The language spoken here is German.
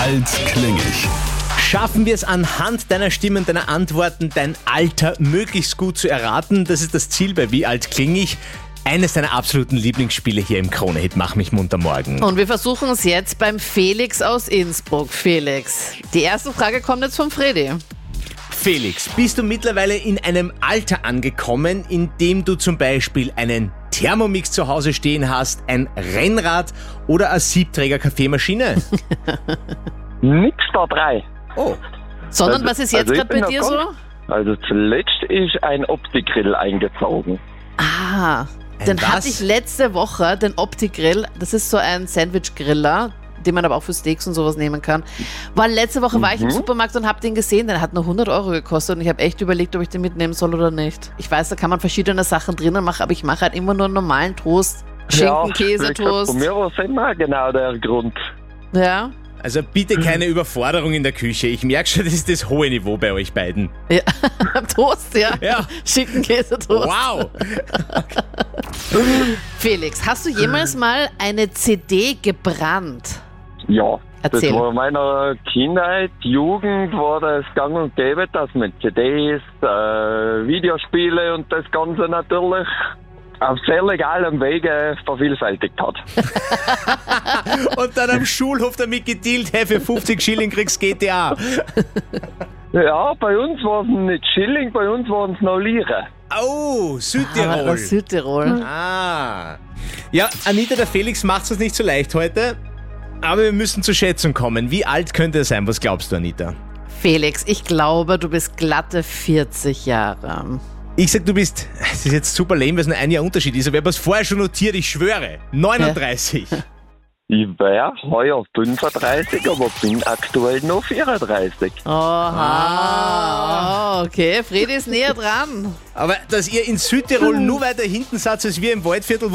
alt-klingig. Schaffen wir es anhand deiner Stimme und deiner Antworten, dein Alter möglichst gut zu erraten? Das ist das Ziel bei Wie alt kling ich? Eines deiner absoluten Lieblingsspiele hier im Krone-Hit Mach mich munter morgen. Und wir versuchen es jetzt beim Felix aus Innsbruck. Felix, die erste Frage kommt jetzt von Fredi. Felix, bist du mittlerweile in einem Alter angekommen, in dem du zum Beispiel einen Thermomix zu Hause stehen hast, ein Rennrad oder eine Siebträger-Kaffeemaschine? Nix da drei. Oh, Sondern was ist jetzt ich gerade bei bin dir noch so? Also zuletzt ist ein Opti-Grill eingezogen. Ah, Ein den was? hatte ich letzte Woche, den Opti-Grill. Das ist so ein Sandwich-Griller, den man aber auch für Steaks und sowas nehmen kann. Letzte Woche war ich im Supermarkt und habe den gesehen, der hat nur 100 € gekostet und ich habe echt überlegt, ob ich den mitnehmen soll oder nicht. Ich weiß, da kann man verschiedene Sachen drinnen machen, aber ich mache halt immer nur einen normalen Toast. Schinken, Käse, Von Toast. mir war es immer genau der Grund. Ja. also bitte keine Überforderung in der Küche. Ich merke schon, das ist das hohe Niveau bei euch beiden. Ja. Toast, ja. Ja. Schinken, Käse, Toast. Wow! Felix, hast du jemals mal eine CD gebrannt? Ja, Erzähl. das war in meiner Kindheit, Jugend war das gang und gäbe, dass man CDs, Videospiele und das Ganze natürlich auf sehr legalem Wege vervielfältigt hat. Und dann am Schulhof damit gedealt, hey, für 50 Schilling kriegst GTA. Ja, bei uns war es nicht Schilling, bei uns waren es noch Lire. Oh, Südtirol. Aus Südtirol. Ah. Ja, Anita, der Felix macht es nicht so leicht heute. Aber wir müssen zur Schätzung kommen. Wie alt könnte er sein? Was glaubst du, Anita? Felix, ich glaube, du bist glatte 40 Jahre. Ich sag, du bist, es ist jetzt super lame, weil es nur ein Jahr Unterschied ist, aber ich habe es vorher schon notiert, ich schwöre. 39. Ich wäre heuer 35, aber bin aktuell noch 34. Oha. Okay, Fredi ist näher dran. Aber dass ihr in Südtirol nur weiter hinten seid als wir im Waldviertel,